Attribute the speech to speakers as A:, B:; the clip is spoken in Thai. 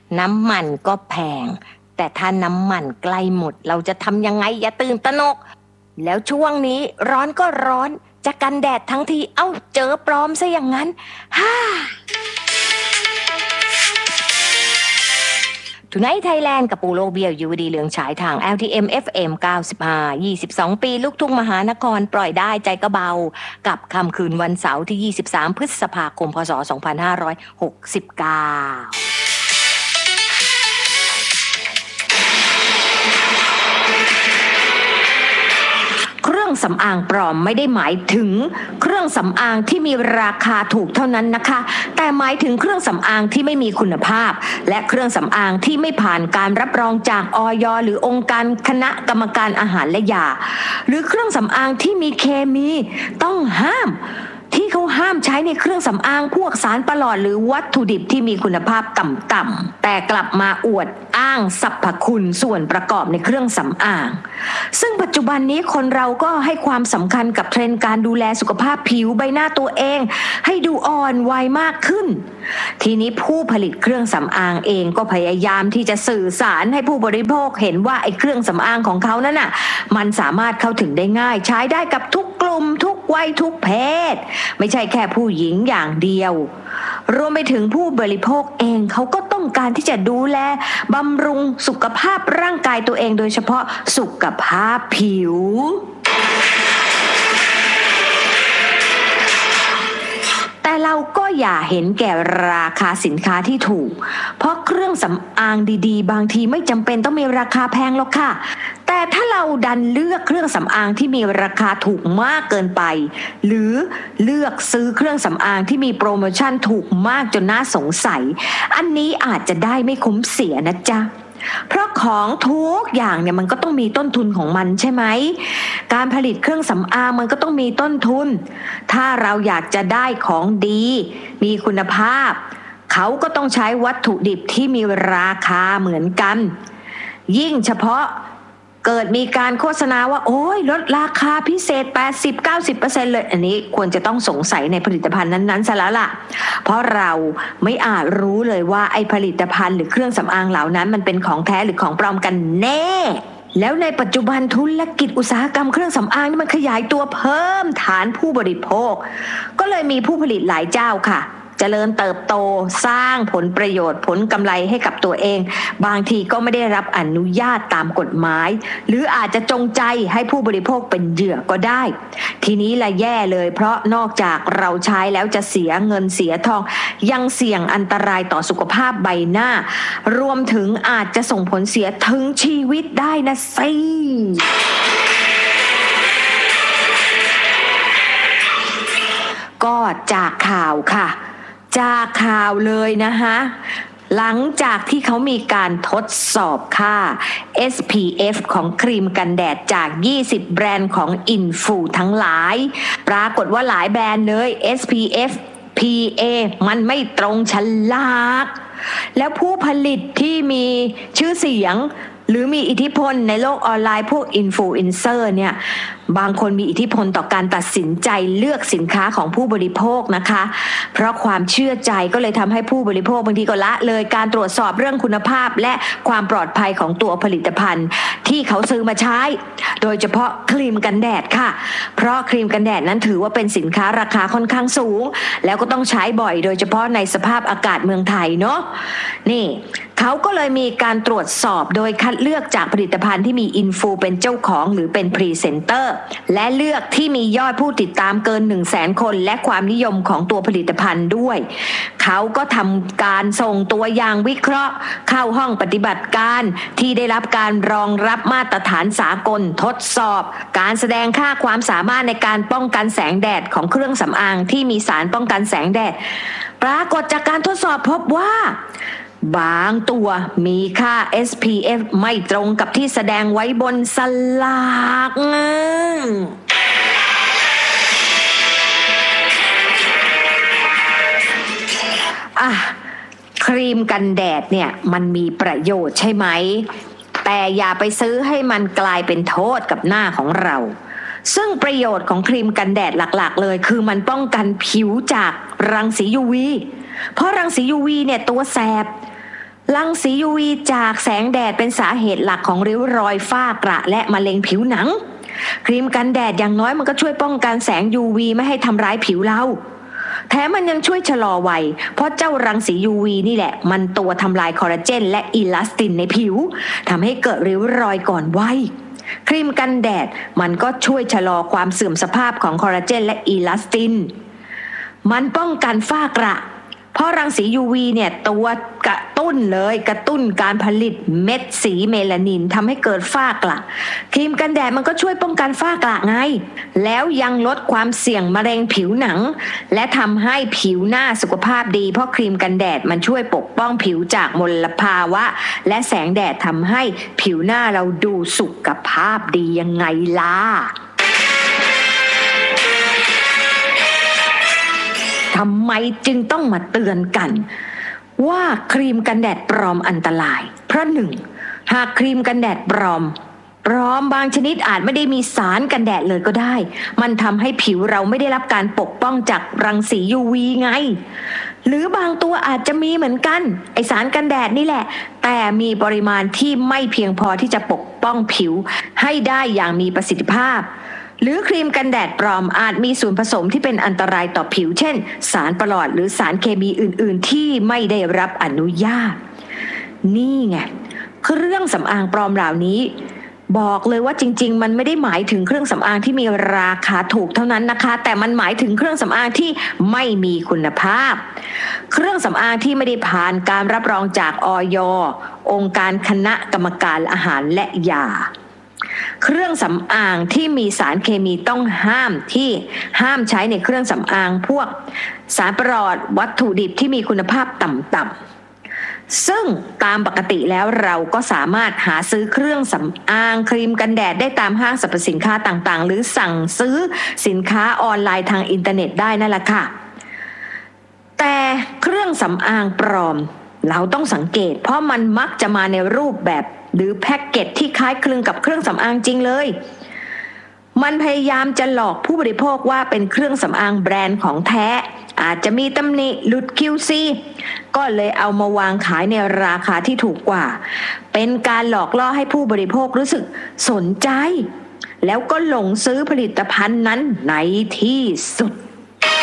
A: น้ำมันก็แพงแต่ถ้าน้ำมันใกล้หมดเราจะทำยังไงอย่าตื่นตระหนกแล้วช่วงนี้ร้อนก็ร้อนจะกันแดดทั้งทีเจอปลอมซะอย่างนั้นTonight Thailand กับปูโรเบียวยูดีเหลืองฉายทาง LTM FM 95 22 ปีลูกทุ่งมหานครปล่อยได้ใจก็เบากับค่ำคืนวันเสาร์ที่23พฤษภาคมพศ2569เครื่องสำอางปลอมไม่ได้หมายถึงเครื่องสำอางที่มีราคาถูกเท่านั้นนะคะแต่หมายถึงเครื่องสำอางที่ไม่มีคุณภาพและเครื่องสำอางที่ไม่ผ่านการรับรองจากอย.หรือองค์การคณะกรรมการอาหารและยาหรือเครื่องสำอางที่มีเคมีต้องห้ามที่เขาห้ามใช้ในเครื่องสำอางพวกสารประหลอดหรือวัตถุดิบที่มีคุณภาพต่ำๆแต่กลับมาอวดอ้างสรรพคุณส่วนประกอบในเครื่องสำอางซึ่งปัจจุบันนี้คนเราก็ให้ความสำคัญกับเทรนด์การดูแลสุขภาพผิวใบหน้าตัวเองให้ดูอ่อนวัยมากขึ้นทีนี้ผู้ผลิตเครื่องสำอางเองก็พยายามที่จะสื่อสารให้ผู้บริโภคเห็นว่าไอ้เครื่องสำอางของเขานั้นน่ะมันสามารถเข้าถึงได้ง่ายใช้ได้กับทุกกลุ่มทุกวัยทุกเพศไม่ใช่แค่ผู้หญิงอย่างเดียวรวมไปถึงผู้บริโภคเองเขาก็ต้องการที่จะดูแลบำรุงสุขภาพร่างกายตัวเองโดยเฉพาะสุขภาพผิวแต่เราก็อย่าเห็นแก่ราคาสินค้าที่ถูกเพราะเครื่องสำอางดีๆบางทีไม่จำเป็นต้องมีราคาแพงหรอกค่ะแต่ถ้าเราดันเลือกเครื่องสำอางที่มีราคาถูกมากเกินไปหรือเลือกซื้อเครื่องสำอางที่มีโปรโมชั่นถูกมากจนน่าสงสัยอันนี้อาจจะได้ไม่คุ้มเสียนะจ๊ะเพราะของทุกอย่างเนี่ยมันก็ต้องมีต้นทุนของมันใช่ไหมการผลิตเครื่องสำอางมันก็ต้องมีต้นทุนถ้าเราอยากจะได้ของดีมีคุณภาพเขาก็ต้องใช้วัตถุดิบที่มีราคาเหมือนกันยิ่งเฉพาะเกิดมีการโฆษณาว่าโอ้ยลดราคาพิเศษ 80-90% เลยอันนี้ควรจะต้องสงสัยในผลิตภัณฑ์นั้นๆซะแล้วล่ะเพราะเราไม่อาจรู้เลยว่าไอ้ผลิตภัณฑ์หรือเครื่องสำอางเหล่านั้นมันเป็นของแท้หรือของปลอมกันแน่แล้วในปัจจุบันธุรกิจอุตสาหกรรมเครื่องสำอางนี่มันขยายตัวเพิ่มฐานผู้บริโภคก็เลยมีผู้ผลิตหลายเจ้าค่ะเจริญเติบโตสร้างผลประโยชน์ผลกำไรให้กับตัวเองบางทีก็ไม่ได้รับอนุญาตตามกฎหมายหรืออาจจะจงใจให้ผู้บริโภคเป็นเหยื่อก็ได้ทีนี้ละแย่เลยเพราะนอกจากเราใช้แล้วจะเสียเงินเสียทองยังเสี่ยงอันตรายต่อสุขภาพใบหน้ารวมถึงอาจจะส่งผลเสียถึงชีวิตได้นะสิก็จากข่าวค่ะจากข่าวเลยนะคะหลังจากที่เขามีการทดสอบค่า SPF ของครีมกันแดดจาก20แบรนด์ของอินฟูทั้งหลายปรากฏว่าหลายแบรนด์เลย SPF PA มันไม่ตรงฉลากแล้วผู้ผลิตที่มีชื่อเสียงหรือมีอิทธิพลในโลกออนไลน์พวกอินฟลูเอนเซอร์เนี่ยบางคนมีอิทธิพลต่อการตัดสินใจเลือกสินค้าของผู้บริโภคนะคะเพราะความเชื่อใจก็เลยทำให้ผู้บริโภคบางทีก็ละเลยการตรวจสอบเรื่องคุณภาพและความปลอดภัยของตัวผลิตภัณฑ์ที่เขาซื้อมาใช้โดยเฉพาะครีมกันแดดค่ะเพราะครีมกันแดดนั้นถือว่าเป็นสินค้าราคาค่อนข้างสูงแล้วก็ต้องใช้บ่อยโดยเฉพาะในสภาพอากาศเมืองไทยเนาะนี่เขาก็เลยมีการตรวจสอบโดยคัดเลือกจากผลิตภัณฑ์ที่มีอินฟูเป็นเจ้าของหรือเป็นพรีเซนเตอร์และเลือกที่มียอดผู้ติดตามเกิน 100,000 คนและความนิยมของตัวผลิตภัณฑ์ด้วยเขาก็ทำการส่งตัวอย่างวิเคราะห์เข้าห้องปฏิบัติการที่ได้รับการรองรับมาตรฐานสากลทดสอบการแสดงค่าความสามารถในการป้องกันแสงแดดของเครื่องสำอางที่มีสารป้องกันแสงแดดปรากฏจากการทดสอบพบว่าบางตัวมีค่า SPF ไม่ตรงกับที่แสดงไว้บนสลากครีมกันแดดเนี่ยมันมีประโยชน์ใช่ไหมแต่อย่าไปซื้อให้มันกลายเป็นโทษกับหน้าของเราซึ่งประโยชน์ของครีมกันแดดหลักๆเลยคือมันป้องกันผิวจากรังสี UV เพราะรังสี UV เนี่ยตัวแสบรังสี UV จากแสงแดดเป็นสาเหตุหลักของริ้วรอยฝ้ากระและมะเร็งผิวหนังครีมกันแดดอย่างน้อยมันก็ช่วยป้องกันแสง UV ไม่ให้ทำร้ายผิวเราแถมมันยังช่วยชะลอวัยเพราะเจ้ารังสี UV นี่แหละมันตัวทำลายคอลลาเจนและอิลาสตินในผิวทำให้เกิดริ้วรอยก่อนวัยครีมกันแดดมันก็ช่วยชะลอความเสื่อมสภาพของคอลลาเจนและอิลาสตินมันป้องกันฝ้ากระเพราะรังสี UV เนี่ยตัวกระตุ้นการผลิตเม็ดสีเมลานินทำให้เกิดฝ้ากระครีมกันแดดมันก็ช่วยป้องกันฝ้ากระไงแล้วยังลดความเสี่ยงมะเร็งผิวหนังและทำให้ผิวหน้าสุขภาพดีเพราะครีมกันแดดมันช่วยปกป้องผิวจากมลภาวะและแสงแดดทำให้ผิวหน้าเราดูสุขภาพดียังไงล่ะทำไมจึงต้องมาเตือนกันว่าครีมกันแดดปลอมอันตรายเพราะหนึ่งหากครีมกันแดดปลอมบางชนิดอาจไม่ได้มีสารกันแดดเลยก็ได้มันทำให้ผิวเราไม่ได้รับการปกป้องจากรังสี UV ไงหรือบางตัวอาจจะมีเหมือนกันไอสารกันแดดนี่แหละแต่มีปริมาณที่ไม่เพียงพอที่จะปกป้องผิวให้ได้อย่างมีประสิทธิภาพหรือครีมกันแดดปลอมอาจมีส่วนผสมที่เป็นอันตรายต่อผิวเช่นสารประหลอดหรือสารเคมีอื่นๆที่ไม่ได้รับอนุญาตนี่ไงเครื่องสำอางปลอมเหล่านี้บอกเลยว่าจริงๆมันไม่ได้หมายถึงเครื่องสำอางที่มีราคาถูกเท่านั้นนะคะแต่มันหมายถึงเครื่องสำอางที่ไม่มีคุณภาพเครื่องสำอางที่ไม่ได้ผ่านการรับรองจากอย.องค์การคณะกรรมการอาหารและยาเครื่องสำอางที่มีสารเคมีต้องห้ามใช้ในเครื่องสำอางพวกสารประหลอดวัตถุดิบที่มีคุณภาพต่ำๆซึ่งตามปกติแล้วเราก็สามารถหาซื้อเครื่องสำอางครีมกันแดดได้ตามห้างสรรพสินค้าต่างๆหรือสั่งซื้อสินค้าออนไลน์ทางอินเทอร์เน็ตได้นั่นแหละค่ะแต่เครื่องสำอางปลอมเราต้องสังเกตเพราะมันมักจะมาในรูปแบบหรือแพ็กเกจที่คล้ายคลึงกับเครื่องสำอางจริงเลยมันพยายามจะหลอกผู้บริโภคว่าเป็นเครื่องสำอางแบรนด์ของแท้อาจจะมีตำหนิหลุด QC ก็เลยเอามาวางขายในราคาที่ถูกกว่าเป็นการหลอกล่อให้ผู้บริโภครู้สึกสนใจแล้วก็หลงซื้อผลิตภัณฑ์นั้นในที่สุด